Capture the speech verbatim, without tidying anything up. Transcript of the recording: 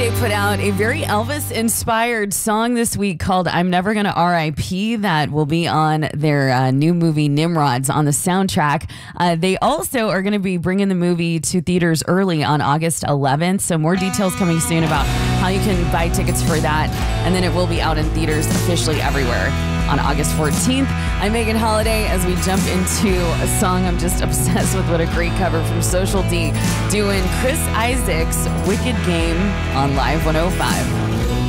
Day put out a very Elvis-inspired song this week called I'm Never Gonna R I P that will be on their uh, new movie Nimrods on the soundtrack. Uh, they also are going to be bringing the movie to theaters early on August eleventh, so more details coming soon about how you can buy tickets for that, and then it will be out in theaters officially everywhere on August fourteenth. I'm Megan Holiday as we jump into a song I'm just obsessed with. What a great cover from Social D doing Chris Isaak's Wicked Game on Live one oh five.